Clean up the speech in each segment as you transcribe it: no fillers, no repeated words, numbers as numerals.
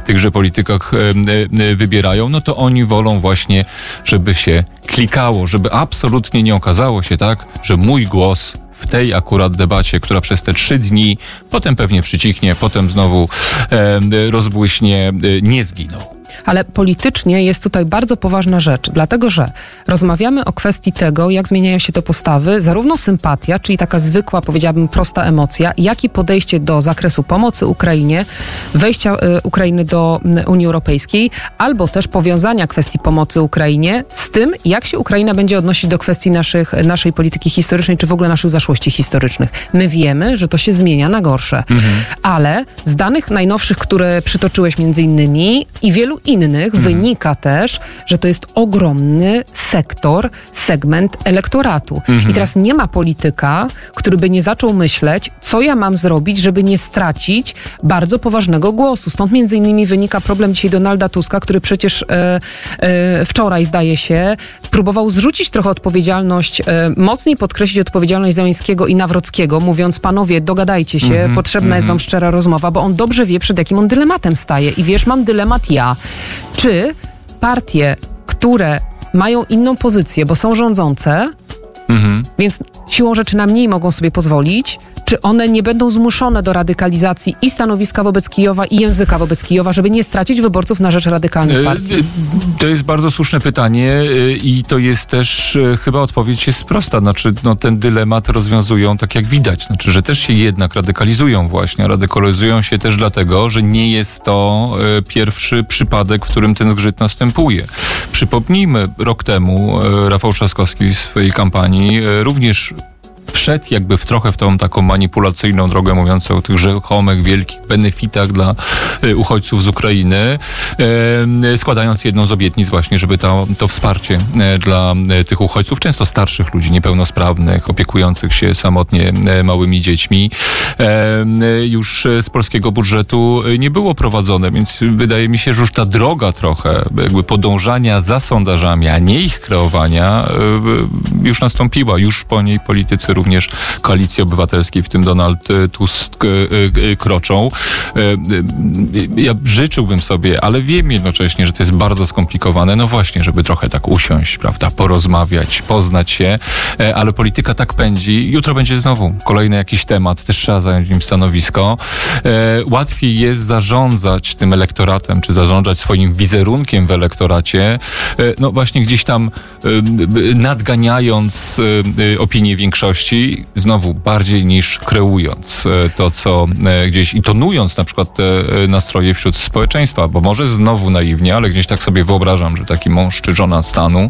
tychże politykach wybierają, no to oni wolą właśnie, żeby się klikało, żeby absolutnie nie okazało się tak, że mój głos w tej akurat debacie, która przez te 3 dni potem pewnie przycichnie, potem znowu rozbłyśnie, nie zginął. Ale politycznie jest tutaj bardzo poważna rzecz, dlatego że rozmawiamy o kwestii tego, jak zmieniają się te postawy, zarówno sympatia, czyli taka zwykła, powiedziałabym, prosta emocja, jak i podejście do zakresu pomocy Ukrainie, wejścia Ukrainy do Unii Europejskiej, albo też powiązania kwestii pomocy Ukrainie z tym, jak się Ukraina będzie odnosić do kwestii naszej polityki historycznej, czy w ogóle naszych zaszłości historycznych. My wiemy, że to się zmienia na gorsze, ale z danych najnowszych, które przytoczyłeś między innymi i wielu innych wynika też, że to jest ogromny segment elektoratu. I teraz nie ma polityka, który by nie zaczął myśleć, co ja mam zrobić, żeby nie stracić bardzo poważnego głosu. Stąd między innymi wynika problem dzisiaj Donalda Tuska, który przecież wczoraj, zdaje się, próbował zrzucić trochę odpowiedzialność, mocniej podkreślić odpowiedzialność Zełenskiego i Nawrockiego, mówiąc, panowie, dogadajcie się, potrzebna jest wam szczera rozmowa, bo on dobrze wie, przed jakim on dylematem staje. I wiesz, mam dylemat ja. Czy partie, które mają inną pozycję, bo są rządzące, więc siłą rzeczy na mniej mogą sobie pozwolić, czy one nie będą zmuszone do radykalizacji i stanowiska wobec Kijowa, i języka wobec Kijowa, żeby nie stracić wyborców na rzecz radykalnych partii? To jest bardzo słuszne pytanie i to jest też, chyba odpowiedź jest prosta. Znaczy, ten dylemat rozwiązują tak jak widać. Znaczy, że też się jednak radykalizują właśnie. Radykalizują się też dlatego, że nie jest to pierwszy przypadek, w którym ten zgrzyt następuje. Przypomnijmy, rok temu Rafał Trzaskowski w swojej kampanii również wszedł jakby trochę w tą taką manipulacyjną drogę, mówiąc o tych rzekomych, wielkich benefitach dla uchodźców z Ukrainy, składając jedną z obietnic właśnie, żeby to wsparcie dla tych uchodźców, często starszych ludzi, niepełnosprawnych, opiekujących się samotnie małymi dziećmi, już z polskiego budżetu nie było prowadzone, więc wydaje mi się, że już ta droga trochę jakby podążania za sondażami, a nie ich kreowania, już nastąpiła. Już po niej politycy również Koalicji Obywatelskiej, w tym Donald Tusk, kroczą. Ja życzyłbym sobie, ale wiem jednocześnie, że to jest bardzo skomplikowane, no właśnie, żeby trochę tak usiąść, prawda, porozmawiać, poznać się, ale polityka tak pędzi. Jutro będzie znowu kolejny jakiś temat, też trzeba zająć nim stanowisko. Łatwiej jest zarządzać tym elektoratem, czy zarządzać swoim wizerunkiem w elektoracie, no właśnie gdzieś tam nadganiając opinię większości, znowu bardziej niż kreując to, co gdzieś i tonując na przykład te nastroje wśród społeczeństwa, bo może znowu naiwnie, ale gdzieś tak sobie wyobrażam, że taki mąż czy żona stanu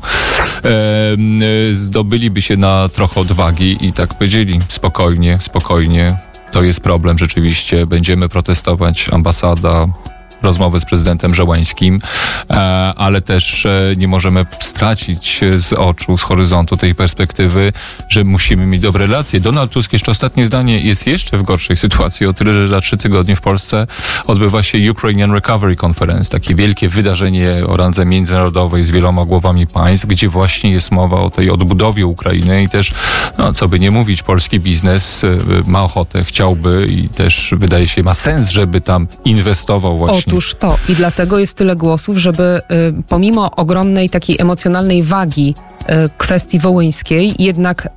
zdobyliby się na trochę odwagi i tak powiedzieli spokojnie, to jest problem rzeczywiście, będziemy protestować, ambasada, rozmowy z prezydentem Zełenskim, ale też nie możemy stracić z oczu, z horyzontu tej perspektywy, że musimy mieć dobre relacje. Donald Tusk, jeszcze ostatnie zdanie, jest jeszcze w gorszej sytuacji o tyle, że za 3 tygodnie w Polsce odbywa się Ukrainian Recovery Conference, takie wielkie wydarzenie o randze międzynarodowej z wieloma głowami państw, gdzie właśnie jest mowa o tej odbudowie Ukrainy i też, co by nie mówić, polski biznes ma ochotę, chciałby i też wydaje się ma sens, żeby tam inwestował właśnie. Otóż to. I dlatego jest tyle głosów, żeby pomimo ogromnej takiej emocjonalnej wagi kwestii wołyńskiej jednak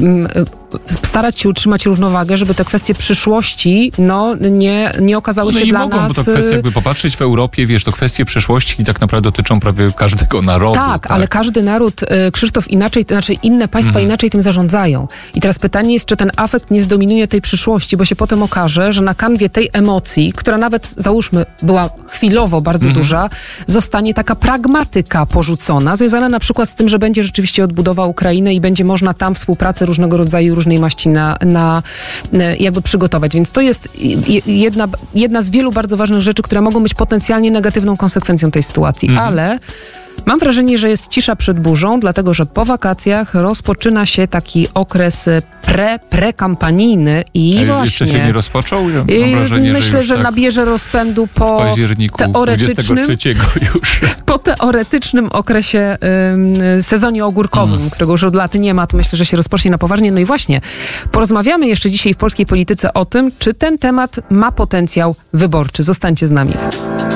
starać się utrzymać równowagę, żeby te kwestie przyszłości nie okazały się dla nas... Bo to kwestie, jakby popatrzeć w Europie, wiesz, to kwestie przyszłości i tak naprawdę dotyczą prawie każdego narodu. Tak, ale każdy naród, Krzysztof, inaczej, to znaczy inne państwa inaczej tym zarządzają. I teraz pytanie jest, czy ten afekt nie zdominuje tej przyszłości, bo się potem okaże, że na kanwie tej emocji, która nawet, załóżmy, była chwilowo bardzo duża, zostanie taka pragmatyka porzucona, związana na przykład z tym, że będzie rzeczywiście odbudowa Ukrainy i będzie można tam współpracę różnego rodzaju, różnej maści jakby przygotować. Więc to jest jedna z wielu bardzo ważnych rzeczy, które mogą być potencjalnie negatywną konsekwencją tej sytuacji. Ale mam wrażenie, że jest cisza przed burzą, dlatego że po wakacjach rozpoczyna się taki okres prekampanijny i właśnie... Jeszcze się nie rozpoczął? Ja mam wrażenie, myślę, że tak nabierze rozpędu po październiku 23 już. Po teoretycznym okresie, sezonie ogórkowym, którego już od lat nie ma, to myślę, że się rozpocznie na poważnie. No i właśnie, porozmawiamy jeszcze dzisiaj w polskiej polityce o tym, czy ten temat ma potencjał wyborczy. Zostańcie z nami.